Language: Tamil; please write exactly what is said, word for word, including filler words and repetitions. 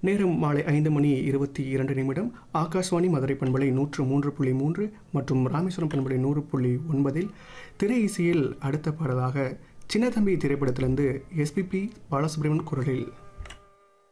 நேரம் மாலை ஐந்து மணி இருபத்தி இரண்டு நிமிடம். ஆகாஷ்வாணி மதுரை பண்பலை நூற்று மூன்று புள்ளி மூன்று மற்றும் ராமேஸ்வரம் பண்பலை நூறு புள்ளி ஒன்பதில் திரை இசையில் அடுத்த பாடலாக சின்னத்தம்பி திரைப்படத்திலிருந்து எஸ்பிபி பாலசுப்ரமணியன் குரலில்